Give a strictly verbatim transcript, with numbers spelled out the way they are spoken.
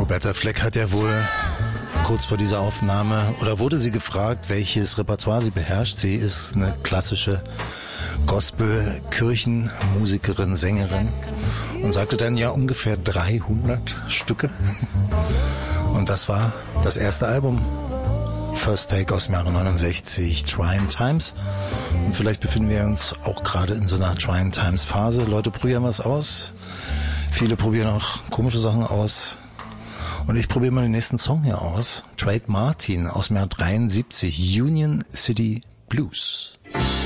Roberta Fleck hat ja wohl kurz vor dieser Aufnahme, oder wurde sie gefragt, welches Repertoire sie beherrscht. Sie ist eine klassische Gospel-Kirchenmusikerin, Sängerin und sagte dann ja ungefähr dreihundert Stücke. Und das war das erste Album, First Take aus dem Jahre neunundsechzig, Trying Times. Und vielleicht befinden wir uns auch gerade in so einer Trying Times Phase. Leute probieren was aus. Viele probieren auch komische Sachen aus. Und ich probiere mal den nächsten Song hier aus. Trade Martin aus dem Jahr dreiundsiebzig, Union City Blues.